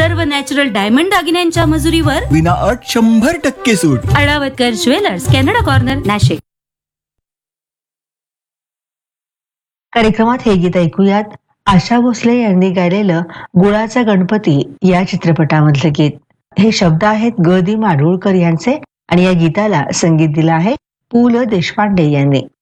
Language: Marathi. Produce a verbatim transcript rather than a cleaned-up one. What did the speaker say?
सर्व नॅचरल डायमंड दागिन्यांच्या मजुरीवर विना अट शंभर टक्के सूट. अडावतकर ज्वेलर्स, कॅनडा कॉर्नर, नाशिक. कार्यक्रमात हे गीत ऐकूयात. आशा भोसले यांनी गायलेलं गुळाचा गणपती या चित्रपटामधलं गीत. हे शब्द आहेत ग दि माडगूळकर यांचे आणि या गीताला संगीत दिलं आहे पु ल देशपांडे यांनी.